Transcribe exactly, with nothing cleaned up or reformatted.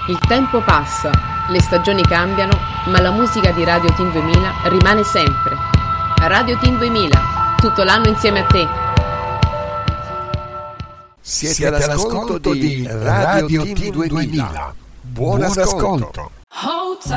Il tempo passa, le stagioni cambiano, ma la musica di Radio Teen duemila rimane sempre. Radio Teen duemila, tutto l'anno insieme a te. Siete, Siete all'ascolto di Radio Teen duemila. Buon ascolto.